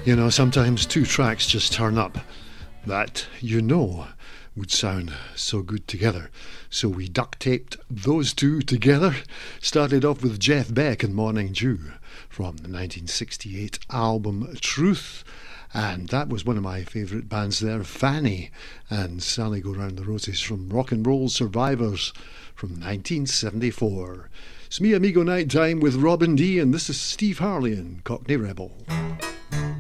You know, sometimes two tracks just turn up that would sound so good together. So we duct taped those two together. Started off with Jeff Beck and Morning Dew from the 1968 album Truth. And that was one of my favourite bands there, Fanny and Sally Go Round the Roses from Rock and Roll Survivors from 1974. It's me, Amigo Nighttime with Robin D, and this is Steve Harley and Cockney Rebel.